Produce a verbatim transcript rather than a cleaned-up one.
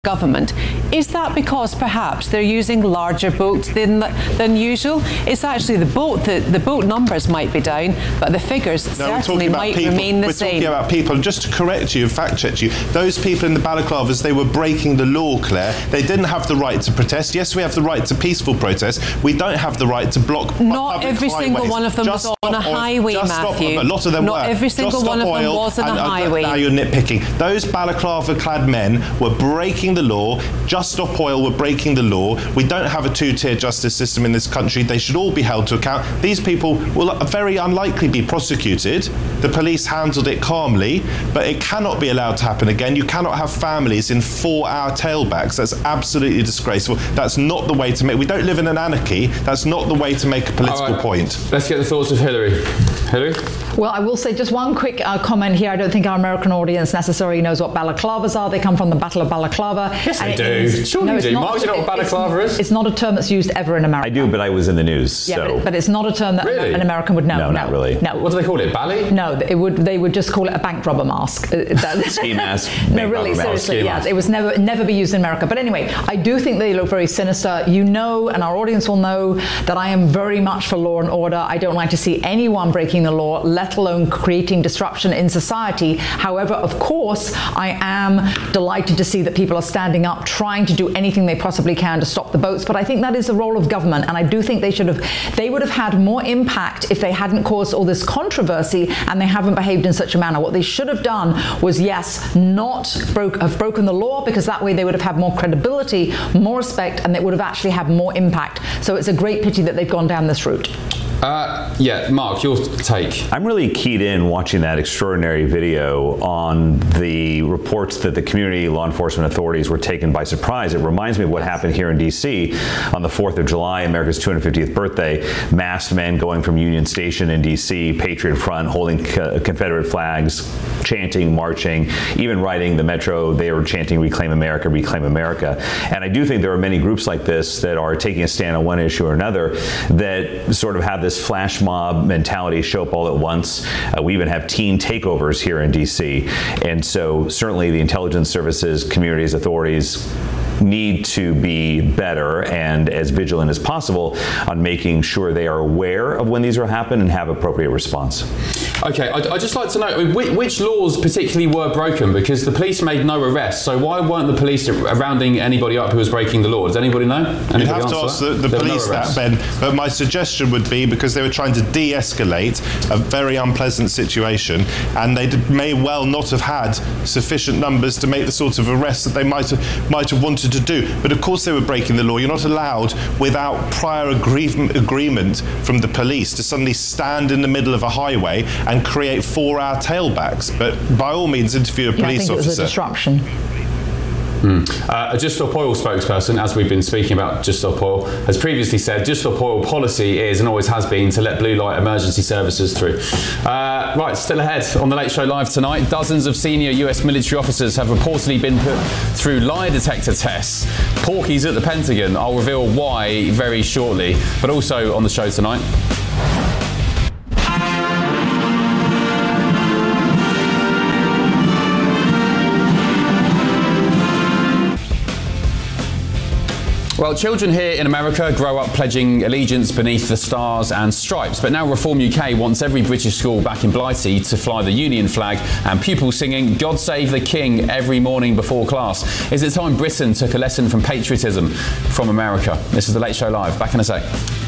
government. Is that because perhaps they're using larger boats than than usual? It's actually the boat, the, the boat numbers might be down, but the figures no, certainly might people. remain the we're same. We're talking about people, and just to correct you, fact check you, those people in the balaclavas, they were breaking the law, Claire. They didn't have the right to protest. Yes, we have the right to peaceful protest. We don't have the right to block Not every highways. single one of them just was on a highway, just Matthew. Stop, a lot of them Not were. every single just one of them oil, was on and, a uh, highway. Now you're nitpicking. Those balaclava-clad men were breaking the law. Just Stop Oil were breaking the law. We don't have a two-tier justice system in this country. They should all be held to account. These people will very unlikely be prosecuted. The police handled it calmly, but it cannot be allowed to happen again. You cannot have families in four-hour tailbacks. That's absolutely disgraceful. That's not the way to make... We don't live in an anarchy. That's not the way to make a political right. point. Let's get the thoughts of Hillary. Hillary? Well, I will say just one quick uh, comment here. I don't think our American audience necessarily knows what balaclavas are. They come from the Battle of Balaclava. Yes, they do. Sure no, you do. Not, Mark, do you know what balaclava it's, is? It's not a term that's used ever in America. I do, but I was in the news, yeah, so... But, but it's not a term that really? an American would know. No, no, not really. No. What do they call it? Bally? No, it would. They would just call it a bank robber mask. Ski mask. No, really, seriously, yeah. It was never never be used in America. But anyway, I do think they look very sinister. You know, and our audience will know that I am very much for law and order. I don't like to see anyone breaking the law, let alone creating disruption in society. However, of course, I am delighted to see that people are standing up, trying to do anything they possibly can to stop the boats. But I think that is the role of government, and I do think they should have, they would have had more impact if they hadn't caused all this controversy and they haven't behaved in such a manner. What they should have done was, yes, not broke, have broken the law, because that way they would have had more credibility, more respect, and they would have actually had more impact. So it's a great pity that they've gone down this route. Uh, yeah, Mark, your take. I'm really keyed in watching that extraordinary video on the reports that the community law enforcement authorities were taken by surprise. It reminds me of what happened here in D C on the fourth of July, America's two hundred fiftieth birthday. Masked men going from Union Station in D C, Patriot Front, holding co- Confederate flags, chanting, marching, even riding the metro. They were chanting, "Reclaim America, Reclaim America." And I do think there are many groups like this that are taking a stand on one issue or another that sort of have this flash mob mentality, show up all at once. Uh, we even have teen takeovers here in D C. And so certainly the intelligence services, communities, authorities need to be better and as vigilant as possible on making sure they are aware of when these will happen and have appropriate response. Okay, I'd, I'd just like to know which, which laws particularly were broken, because the police made no arrests. So why weren't the police rounding anybody up who was breaking the law? Does anybody know? Anybody You'd have to ask the, the police no that, Ben. But my suggestion would be, because they were trying to de-escalate a very unpleasant situation, and they may well not have had sufficient numbers to make the sort of arrests that they might have, might have wanted to do. But of course they were breaking the law. You're not allowed, without prior agree- agreement from the police, to suddenly stand in the middle of a highway and create four-hour tailbacks. But by all means, interview a yeah, police I think officer. It was a disruption. Hmm. Uh, a Just Stop Oil spokesperson, as we've been speaking about Just Stop Oil, has previously said Just Stop Oil policy is and always has been to let blue light emergency services through. Uh, right, still ahead on The Late Show Live tonight, dozens of senior U S military officers have reportedly been put through lie detector tests. Porky's at the Pentagon. I'll reveal why very shortly. But also on the show tonight, well, children here in America grow up pledging allegiance beneath the stars and stripes, but now Reform U K wants every British school back in Blighty to fly the Union flag and pupils singing God Save the King every morning before class. Is it time Britain took a lesson from patriotism from America? This is The Late Show Live. Back in a sec.